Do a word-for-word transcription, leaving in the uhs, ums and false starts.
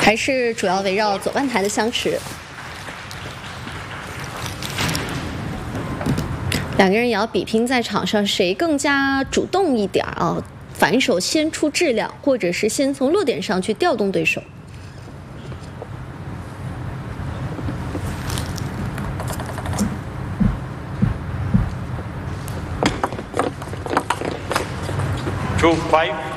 还是主要围绕左半台的相持。两个人也要比拼在场上谁更加主动一点啊，反手先出质量，或者是先从落点上去调动对手。 Two five.